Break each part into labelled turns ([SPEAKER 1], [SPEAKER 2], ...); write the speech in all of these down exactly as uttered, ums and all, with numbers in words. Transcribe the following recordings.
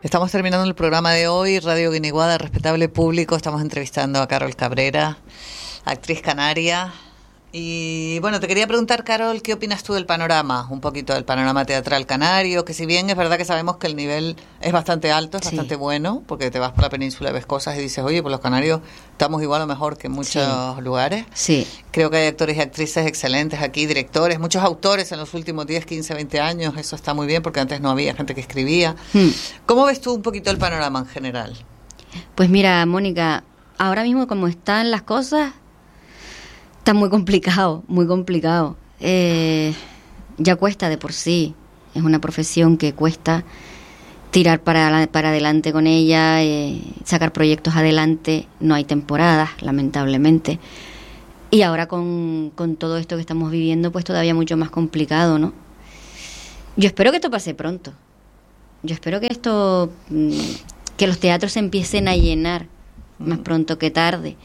[SPEAKER 1] Estamos terminando el programa de hoy, Radio Guiniguada, respetable público. Estamos entrevistando a Carol Cabrera, actriz canaria. Y bueno, te quería preguntar, Carol, ¿qué opinas tú del panorama? Un poquito del panorama teatral canario, que si bien es verdad que sabemos que el nivel es bastante alto, es sí. bastante bueno, porque te vas por la península y ves cosas y dices, oye, pues los canarios estamos igual o mejor que en muchos sí. lugares.
[SPEAKER 2] Sí.
[SPEAKER 1] Creo que hay actores y actrices excelentes aquí, directores, muchos autores en los últimos diez, quince, veinte años, eso está muy bien, porque antes no había gente que escribía. Hmm. ¿Cómo ves tú un poquito el panorama en general?
[SPEAKER 2] Pues mira, Mónica, ahora mismo como están las cosas, está muy complicado, muy complicado. Eh, ya cuesta de por sí. Es una profesión que cuesta tirar para, para adelante con ella, eh, sacar proyectos adelante. No hay temporadas, lamentablemente. Y ahora con, con todo esto que estamos viviendo, pues todavía mucho más complicado, ¿no? Yo espero que esto pase pronto. Yo espero que esto, que los teatros se empiecen a llenar más pronto que tarde.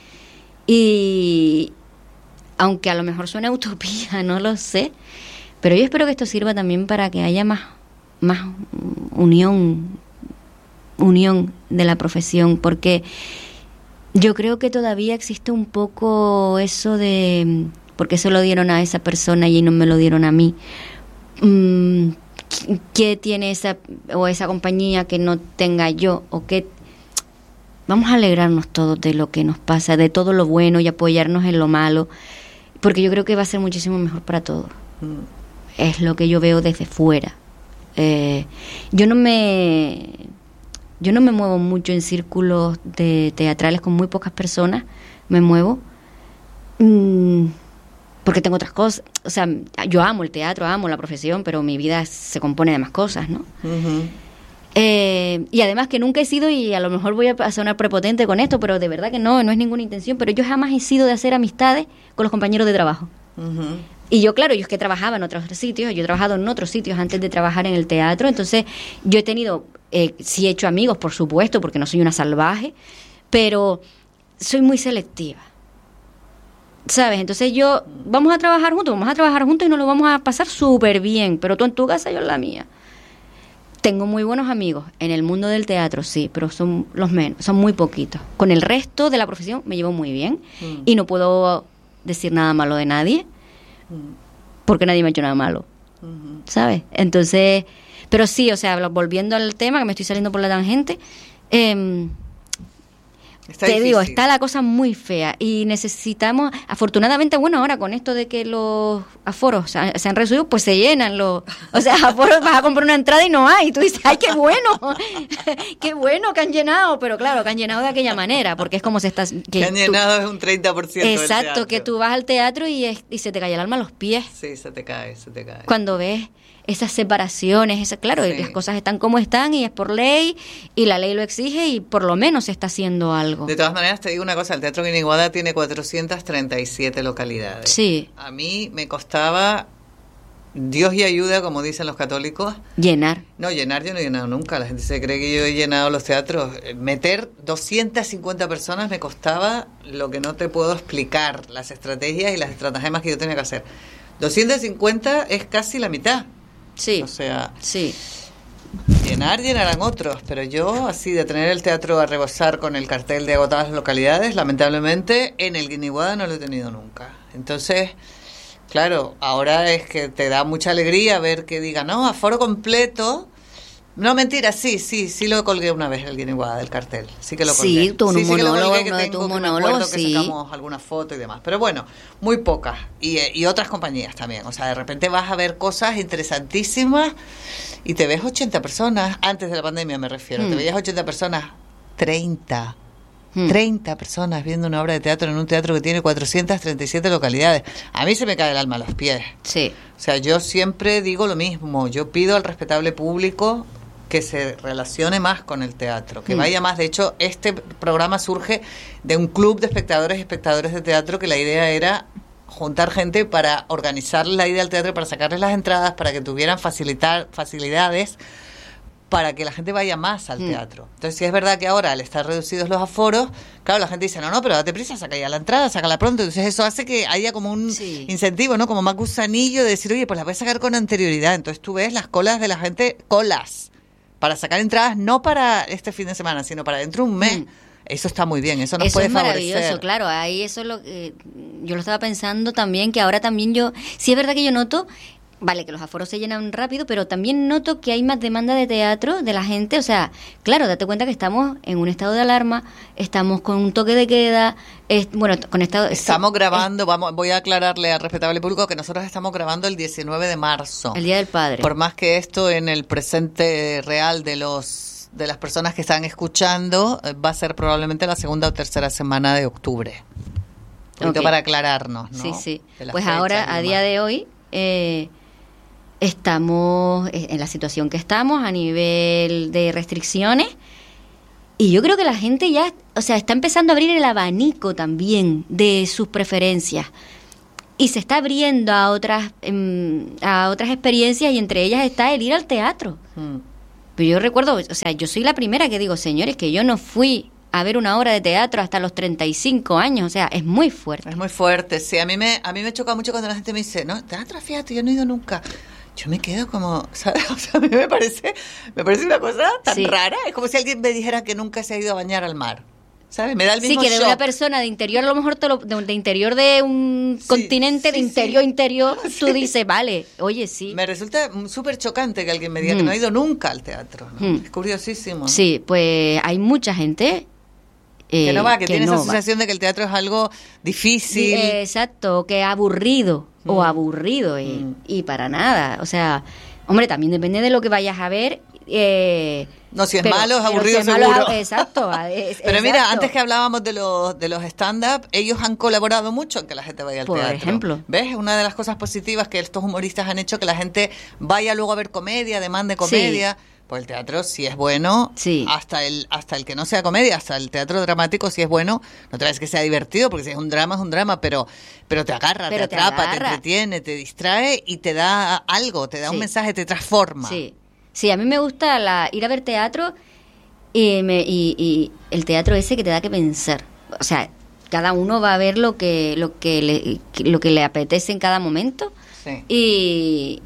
[SPEAKER 2] Y aunque a lo mejor suene utopía, no lo sé, pero yo espero que esto sirva también para que haya más, más unión, unión de la profesión, porque yo creo que todavía existe un poco eso de, porque se lo dieron a esa persona y no me lo dieron a mí. Mm, ¿qué tiene esa o esa compañía que no tenga yo? O qué. Vamos a alegrarnos todos de lo que nos pasa, de todo lo bueno y apoyarnos en lo malo, porque yo creo que va a ser muchísimo mejor para todos. Mm. Es lo que yo veo desde fuera. Eh, yo no me yo no me muevo mucho en círculos de teatrales con muy pocas personas. Me muevo mmm, porque tengo otras cosas. O sea, yo amo el teatro, amo la profesión, pero mi vida se compone de más cosas, ¿no? Uh-huh. Eh, y además que nunca he sido, y a lo mejor voy a sonar prepotente con esto, pero de verdad que no, no es ninguna intención, pero yo jamás he sido de hacer amistades con los compañeros de trabajo. Uh-huh. Y yo, claro, yo es que trabajaba en otros sitios, yo he trabajado en otros sitios antes de trabajar en el teatro, entonces yo he tenido, eh, sí he hecho amigos, por supuesto, porque no soy una salvaje, pero soy muy selectiva, ¿sabes? Entonces yo, vamos a trabajar juntos, vamos a trabajar juntos y nos lo vamos a pasar súper bien, pero tú en tu casa, yo en la mía. Tengo muy buenos amigos en el mundo del teatro, sí, pero son los menos, son muy poquitos. Con el resto de la profesión me llevo muy bien mm. y no puedo decir nada malo de nadie mm. porque nadie me ha hecho nada malo, mm-hmm. ¿sabes? Entonces, pero sí, o sea, volviendo al tema, que me estoy saliendo por la tangente, eh, Está te difícil. digo, está la cosa muy fea y necesitamos, afortunadamente, bueno, ahora con esto de que los aforos se han, se han reducido, pues se llenan los, o sea, aforos, vas a comprar una entrada y no hay, y tú dices, ¡ay, qué bueno! ¡Qué bueno que han llenado! Pero claro, que han llenado de aquella manera, porque es como se está... Que,
[SPEAKER 1] que han tú, llenado es un treinta por ciento
[SPEAKER 2] exacto,
[SPEAKER 1] del teatro.
[SPEAKER 2] Que tú vas al teatro y, es, y se te cae el alma a los pies.
[SPEAKER 1] Sí, se te cae, se te cae.
[SPEAKER 2] Cuando ves esas separaciones, esa, claro, sí. las cosas están como están y es por ley y la ley lo exige y por lo menos se está haciendo algo.
[SPEAKER 1] De todas maneras, te digo una cosa, el Teatro Guiniguada tiene cuatrocientas treinta y siete localidades.
[SPEAKER 2] Sí.
[SPEAKER 1] A mí me costaba, Dios y ayuda, como dicen los católicos.
[SPEAKER 2] Llenar.
[SPEAKER 1] No, llenar yo no he llenado nunca, la gente se cree que yo he llenado los teatros. Meter doscientas cincuenta personas me costaba lo que no te puedo explicar, las estrategias y las estratagemas que yo tenía que hacer. doscientas cincuenta es casi la mitad.
[SPEAKER 2] Sí,
[SPEAKER 1] o sea,
[SPEAKER 2] sí.
[SPEAKER 1] Llenar, llenarán otros, pero yo, así de tener el teatro a rebosar con el cartel de agotadas localidades, lamentablemente en el Guiniguada no lo he tenido nunca. Entonces, claro, ahora es que te da mucha alegría ver que digan, no, aforo completo. No, mentira, sí, sí, sí lo colgué una vez el Guiniguada del cartel, sí que lo colgué.
[SPEAKER 2] Sí, tu
[SPEAKER 1] sí, sí
[SPEAKER 2] monólogo,
[SPEAKER 1] que, que
[SPEAKER 2] uno de
[SPEAKER 1] tengo,
[SPEAKER 2] tu
[SPEAKER 1] que
[SPEAKER 2] monólogo,
[SPEAKER 1] me
[SPEAKER 2] sí.
[SPEAKER 1] que sacamos alguna foto y demás, pero bueno, muy pocas, y, y otras compañías también, o sea, de repente vas a ver cosas interesantísimas y te ves ochenta personas, antes de la pandemia me refiero, hmm. te veías ochenta personas, treinta, hmm. treinta personas viendo una obra de teatro en un teatro que tiene cuatrocientas treinta y siete localidades. A mí se me cae el alma a los pies.
[SPEAKER 2] Sí.
[SPEAKER 1] O sea, yo siempre digo lo mismo, yo pido al respetable público que se relacione más con el teatro, que mm. vaya más. De hecho, este programa surge de un club de espectadores y espectadores de teatro que la idea era juntar gente para organizar la ida al teatro, para sacarles las entradas, para que tuvieran facilitar facilidades, para que la gente vaya más al mm. teatro. Entonces, si es verdad que ahora, al estar reducidos los aforos, claro, la gente dice, no, no, pero date prisa, saca ya la entrada, sácala pronto. Entonces, eso hace que haya como un sí. incentivo, ¿no? Como más gusanillo de decir, oye, pues la voy a sacar con anterioridad. Entonces, tú ves las colas de la gente, colas, para sacar entradas no para este fin de semana, sino para dentro de un mes. Mm. Eso está muy bien, eso nos
[SPEAKER 2] eso
[SPEAKER 1] puede
[SPEAKER 2] es
[SPEAKER 1] favorecer.
[SPEAKER 2] Maravilloso, claro, ahí eso es lo que yo lo estaba pensando también, que ahora también yo, sí es verdad que yo noto, vale, que los aforos se llenan rápido, pero también noto que hay más demanda de teatro de la gente, o sea, claro, date cuenta que estamos en un estado de alarma, estamos con un toque de queda, es, bueno, con estado...
[SPEAKER 1] Estamos grabando, es, vamos, voy a aclararle al respetable público que nosotros estamos grabando el diecinueve de marzo.
[SPEAKER 2] El Día del Padre.
[SPEAKER 1] Por más que esto en el presente real de los de las personas que están escuchando va a ser probablemente la segunda o tercera semana de octubre. Un okay. Para aclararnos, ¿no?
[SPEAKER 2] Sí, sí. Pues ahora, a día de hoy, eh, estamos en la situación que estamos a nivel de restricciones y yo creo que la gente ya, o sea, está empezando a abrir el abanico también de sus preferencias y se está abriendo a otras, eh, a otras experiencias y entre ellas está el ir al teatro. Hmm. Pero yo recuerdo, o sea, yo soy la primera que digo, señores, que yo no fui a ver una obra de teatro hasta los treinta y cinco años, o sea, es muy fuerte.
[SPEAKER 1] Es muy fuerte, sí, a mí me a mí me choca mucho cuando la gente me dice, no, teatro, fíjate, yo no he ido nunca. Yo me quedo como, ¿sabes? O sea, a mí me parece, me parece una cosa tan sí. rara, es como si alguien me dijera que nunca se ha ido a bañar al mar. ¿Sabes? Me da el mismo
[SPEAKER 2] Sí, que de
[SPEAKER 1] shock.
[SPEAKER 2] Una persona de interior, a lo mejor te lo, de, de interior de un sí, continente, sí, de interior, sí. interior, tú sí. dices, vale, oye, sí.
[SPEAKER 1] Me resulta súper chocante que alguien me diga mm. que no ha ido nunca al teatro, ¿no? Mm. Es curiosísimo.
[SPEAKER 2] Sí, pues hay mucha gente
[SPEAKER 1] eh, que no va, que, que tiene
[SPEAKER 2] no
[SPEAKER 1] esa sensación va. de que el teatro es algo difícil.
[SPEAKER 2] Eh, exacto, que aburrido, mm. o aburrido, y, mm. y para nada. O sea, hombre, también depende de lo que vayas a ver. Eh,
[SPEAKER 1] no, si es
[SPEAKER 2] pero,
[SPEAKER 1] malo, es aburrido
[SPEAKER 2] si es
[SPEAKER 1] seguro.
[SPEAKER 2] Malo, exacto. Es,
[SPEAKER 1] pero
[SPEAKER 2] exacto.
[SPEAKER 1] Mira, antes que hablábamos de los de los stand-up, ellos han colaborado mucho en que la gente vaya al
[SPEAKER 2] Por
[SPEAKER 1] teatro.
[SPEAKER 2] Por ejemplo.
[SPEAKER 1] ¿Ves? Una de las cosas positivas que estos humoristas han hecho, que la gente vaya luego a ver comedia, demande comedia. Sí. Pues el teatro sí es bueno,
[SPEAKER 2] sí.
[SPEAKER 1] hasta el hasta el que no sea comedia, hasta el teatro dramático sí es bueno. No te ves que sea divertido, porque si es un drama es un drama, pero pero te agarra,
[SPEAKER 2] pero
[SPEAKER 1] te atrapa,
[SPEAKER 2] te,
[SPEAKER 1] te entretiene, te distrae y te da algo, te da sí. un mensaje, te transforma.
[SPEAKER 2] Sí. Sí, a mí me gusta la, ir a ver teatro y, me, y, y el teatro ese que te da que pensar. O sea, cada uno va a ver lo que lo que le, lo que le apetece en cada momento.
[SPEAKER 1] Sí.
[SPEAKER 2] Y,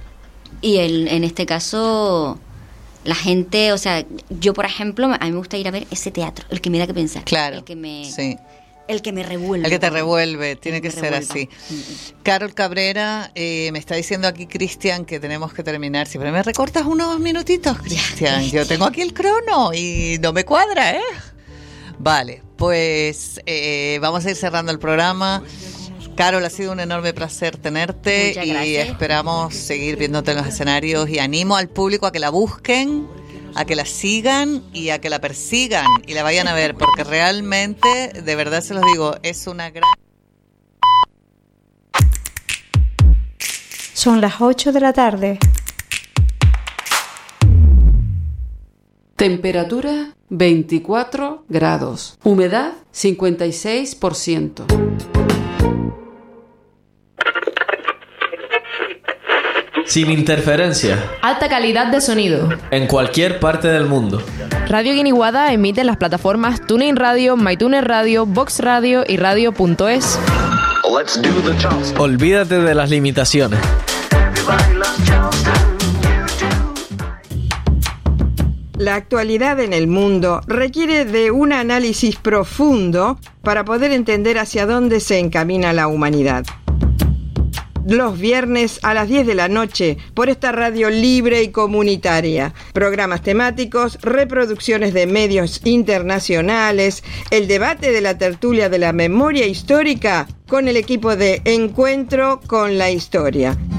[SPEAKER 2] y el, en este caso, la gente, o sea, yo por ejemplo, a mí me gusta ir a ver ese teatro, el que me da que pensar.
[SPEAKER 1] Claro,
[SPEAKER 2] el que me,
[SPEAKER 1] sí.
[SPEAKER 2] El que me revuelve.
[SPEAKER 1] El que te revuelve, tiene que, que ser
[SPEAKER 2] revuelva.
[SPEAKER 1] así. Carol Cabrera, eh, me está diciendo aquí Cristian que tenemos que terminar. Siempre me recortas unos minutitos, Cristian. Yo tengo aquí el crono y no me cuadra, ¿eh? Vale, pues eh, vamos a ir cerrando el programa. Carol, ha sido un enorme placer tenerte.
[SPEAKER 2] Muchas
[SPEAKER 1] y
[SPEAKER 2] gracias.
[SPEAKER 1] Esperamos seguir viéndote en los escenarios y animo al público a que la busquen, a que la sigan y a que la persigan y la vayan a ver, porque realmente, de verdad se los digo, es una gran...
[SPEAKER 3] Son las ocho de la tarde.
[SPEAKER 4] Temperatura veinticuatro grados. Humedad cincuenta y seis por ciento.
[SPEAKER 5] Sin interferencia.
[SPEAKER 6] Alta calidad de sonido.
[SPEAKER 5] En cualquier parte del mundo.
[SPEAKER 6] Radio Guiniguada emite en las plataformas TuneIn Radio, MyTuner Radio, Vox Radio y radio punto es.
[SPEAKER 5] Olvídate de las limitaciones.
[SPEAKER 7] La actualidad en el mundo requiere de un análisis profundo para poder entender hacia dónde se encamina la humanidad. Los viernes a las diez de la noche por esta radio libre y comunitaria. Programas temáticos, reproducciones de medios internacionales, el debate de la tertulia de la memoria histórica con el equipo de Encuentro con la Historia.